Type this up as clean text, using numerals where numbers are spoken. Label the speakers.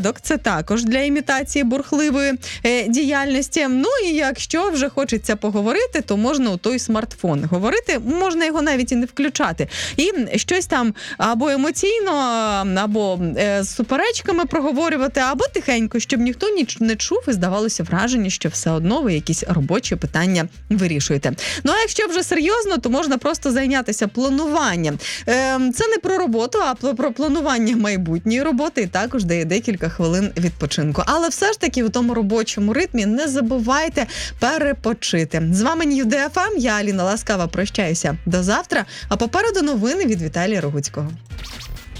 Speaker 1: Це також для імітації бурхливої діяльності. Ну і якщо вже хочеться поговорити, то можна у той смартфон говорити, можна його навіть і не включати. І щось там або емоційно, або з суперечками проговорювати, або тихенько, щоб ніхто не чув і здавалося враження, що все одно ви якісь робочі питання вирішуєте. Ну а якщо вже серйозно, то можна просто зайнятися плануванням. Це не про роботу, а про планування майбутньої роботи, і також дає декілька хвилин відпочинку. Але все ж таки у тому робочому ритмі не забувайте перепочити. З вами Нью ФМ, я Аліна Ласкава прощаюся до завтра, а попереду новини від Віталія Рогуцького.